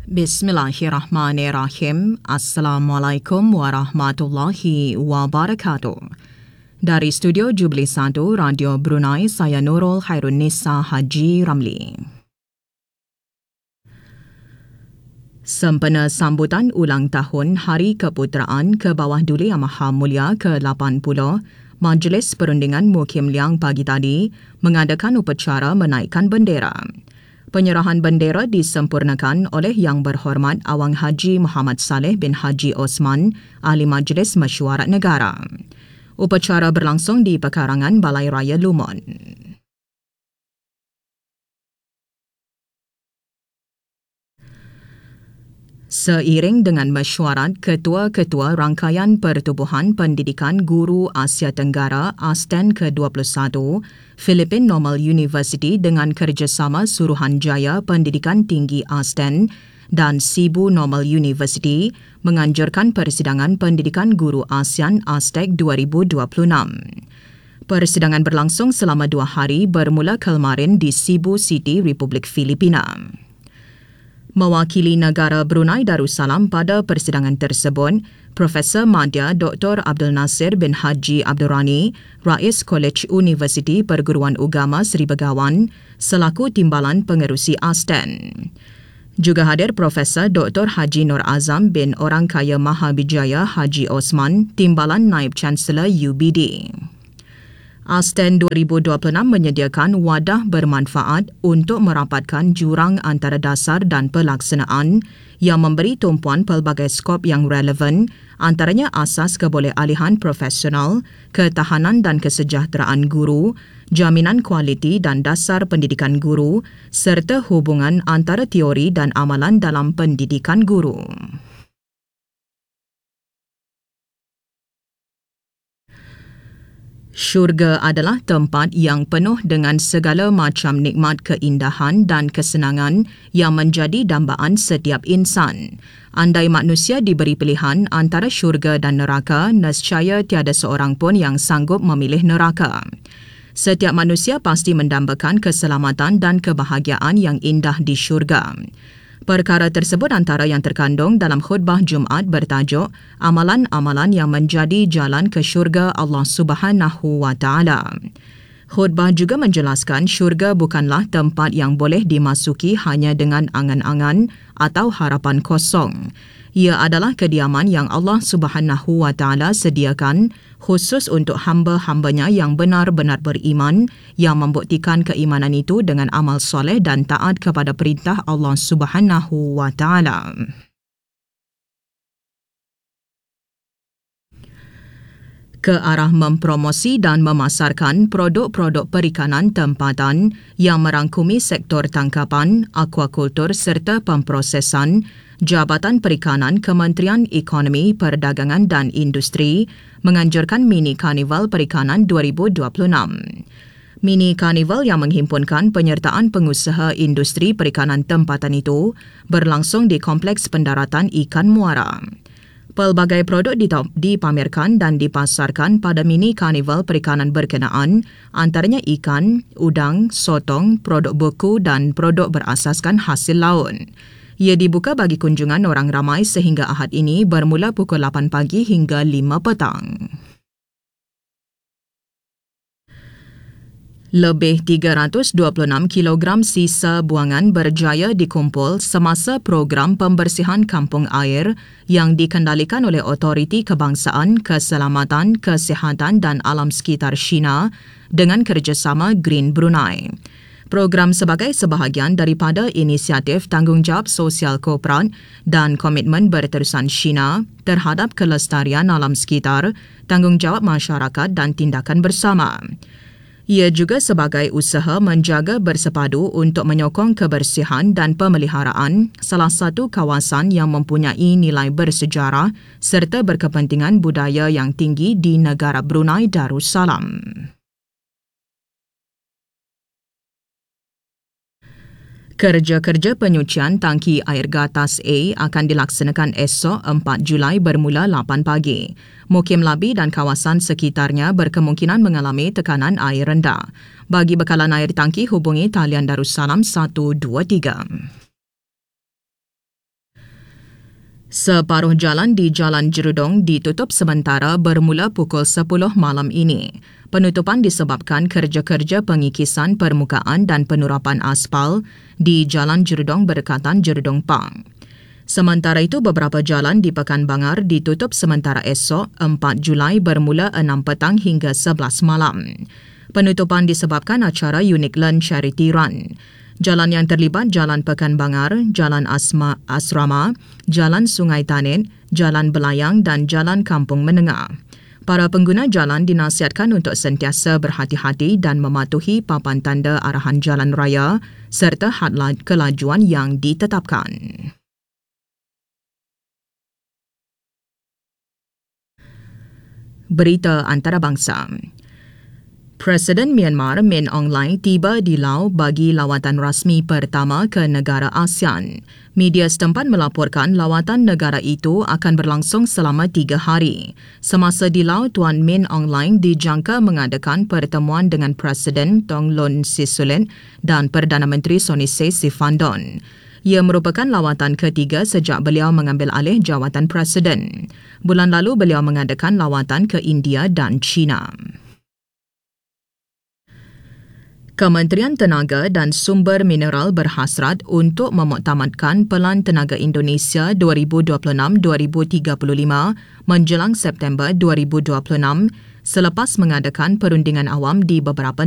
Bismillahirrahmanirrahim. Assalamualaikum warahmatullahi wabarakatuh. Dari studio Jubilee 1 Radio Brunei, saya Nurul Hairunisa Haji Ramli. Sempena sambutan ulang tahun Hari Keputeraan ke Bawah Duli Yang Maha Mulia ke-80, Majlis Perundingan Mukim Liang pagi tadi mengadakan upacara menaikkan bendera. Penyerahan bendera disempurnakan oleh Yang Berhormat Awang Haji Muhammad Saleh bin Haji Osman, Ahli Majlis Mesyuarat Negara. Upacara berlangsung di pekarangan Balai Raya Lumon. Seiring dengan mesyuarat Ketua-Ketua Rangkaian Pertubuhan Pendidikan Guru Asia Tenggara ASTEN ke-21, Philippine Normal University dengan kerjasama Suruhanjaya Pendidikan Tinggi ASTEN dan Cebu Normal University menganjurkan persidangan Pendidikan Guru ASEAN ASTEC 2026. Persidangan berlangsung selama 2 hari bermula kemarin di Cebu City, Republik Filipina. Mewakili negara Brunei Darussalam pada persidangan tersebut, Profesor Madya Dr. Abdul Nasir bin Haji Abdul Rani, Rais Kolej Universiti Perguruan Ugama Seri Begawan, selaku Timbalan Pengerusi ASTEN. Juga hadir Profesor Dr. Haji Nur Azam bin Orang Kaya Mahavijaya Haji Osman, Timbalan Naib Chancellor UBD. ASTEN 2026 menyediakan wadah bermanfaat untuk merapatkan jurang antara dasar dan pelaksanaan yang memberi tumpuan pelbagai skop yang relevan, antaranya asas kebolehaalihan profesional, ketahanan dan kesejahteraan guru, jaminan kualiti dan dasar pendidikan guru, serta hubungan antara teori dan amalan dalam pendidikan guru. Syurga adalah tempat yang penuh dengan segala macam nikmat keindahan dan kesenangan yang menjadi dambaan setiap insan. Andai manusia diberi pilihan antara syurga dan neraka, nescaya tiada seorang pun yang sanggup memilih neraka. Setiap manusia pasti mendambakan keselamatan dan kebahagiaan yang indah di syurga. Perkara tersebut antara yang terkandung dalam khutbah Jumaat bertajuk Amalan-amalan yang menjadi jalan ke syurga Allah Subhanahu wa Ta'ala. Khutbah juga menjelaskan syurga bukanlah tempat yang boleh dimasuki hanya dengan angan-angan atau harapan kosong. Ia adalah kediaman yang Allah Subhanahu wa Ta'ala sediakan khusus untuk hamba-hambanya yang benar-benar beriman, yang membuktikan keimanan itu dengan amal soleh dan taat kepada perintah Allah Subhanahu wa Ta'ala. Ke arah mempromosi dan memasarkan produk-produk perikanan tempatan yang merangkumi sektor tangkapan, akuakultur serta pemprosesan, Jabatan Perikanan Kementerian Ekonomi, Perdagangan dan Industri menganjurkan Mini Karnival Perikanan 2026. Mini Karnival yang menghimpunkan penyertaan pengusaha industri perikanan tempatan itu berlangsung di Kompleks Pendaratan Ikan Muara. Pelbagai produk dipamerkan dan dipasarkan pada Mini Karnival Perikanan berkenaan, antaranya ikan, udang, sotong, produk beku dan produk berasaskan hasil laut. Ia dibuka bagi kunjungan orang ramai sehingga Ahad ini bermula pukul 8 pagi hingga 5 petang. Lebih 326 kilogram sisa buangan berjaya dikumpul semasa program pembersihan kampung air yang dikendalikan oleh Otoriti Kebangsaan Keselamatan, Kesihatan dan Alam Sekitar China dengan kerjasama Green Brunei. Program sebagai sebahagian daripada inisiatif tanggungjawab sosial korporat dan komitmen berterusan China terhadap kelestarian alam sekitar, tanggungjawab masyarakat dan tindakan bersama. Ia juga sebagai usaha menjaga bersepadu untuk menyokong kebersihan dan pemeliharaan salah satu kawasan yang mempunyai nilai bersejarah serta berkepentingan budaya yang tinggi di negara Brunei Darussalam. Kerja-kerja penyucian tangki air gatas A akan dilaksanakan esok 4 Julai bermula 8 pagi. Mukim Labi dan kawasan sekitarnya berkemungkinan mengalami tekanan air rendah. Bagi bekalan air tangki, hubungi talian Darussalam 123. Separuh jalan di Jalan Jerudong ditutup sementara bermula pukul 10 malam ini. Penutupan disebabkan kerja-kerja pengikisan permukaan dan penurapan aspal di Jalan Jerudong berdekatan Jerudong Park. Sementara itu, beberapa jalan di Pekan Bangar ditutup sementara esok 4 Julai bermula 6 petang hingga 11 malam. Penutupan disebabkan acara Unique Learn Charity Run. Jalan yang terlibat Jalan Pekan Bangar, Jalan Asrama, Jalan Sungai Tanit, Jalan Belayang dan Jalan Kampung Menengah. Para pengguna jalan dinasihatkan untuk sentiasa berhati-hati dan mematuhi papan tanda arahan jalan raya serta had kelajuan yang ditetapkan. Berita antarabangsa. Presiden Myanmar Min Aung Hlaing tiba di Laos bagi lawatan rasmi pertama ke negara ASEAN. Media setempat melaporkan lawatan negara itu akan berlangsung selama 3 hari. Semasa di Laos, Tuan Min Aung Hlaing dijangka mengadakan pertemuan dengan Presiden Thongloun Sisoulith dan Perdana Menteri Sonexay Sifandon. Ia merupakan lawatan ketiga sejak beliau mengambil alih jawatan Presiden. Bulan lalu beliau mengadakan lawatan ke India dan China. Kementerian Tenaga dan Sumber Mineral berhasrat untuk memuktamadkan Pelan Tenaga Indonesia 2026-2035 menjelang September 2026 selepas mengadakan perundingan awam di beberapa